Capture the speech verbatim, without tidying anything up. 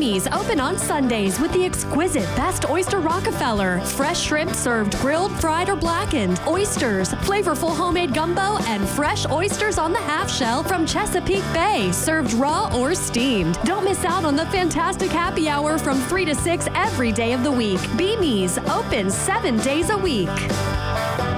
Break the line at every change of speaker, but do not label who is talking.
Beamy's open on Sundays with the exquisite best oyster Rockefeller. Fresh shrimp served grilled, fried, or blackened. Oysters, flavorful homemade gumbo, and fresh oysters on the half shell from Chesapeake Bay, served raw or steamed. Don't miss out on the fantastic happy hour from three to six every day of the week. Beamy's, open seven days a week.